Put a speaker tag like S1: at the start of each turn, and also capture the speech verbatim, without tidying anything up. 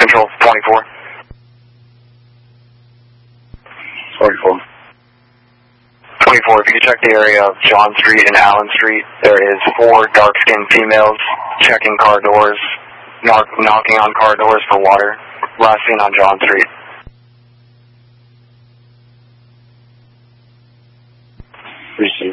S1: Control twenty-four.
S2: twenty-four.
S1: twenty-four, if you could check the area of John Street and Allen Street, there is four dark-skinned females checking car doors, knock, knocking on car doors for water. Last seen on John Street.
S2: Receive.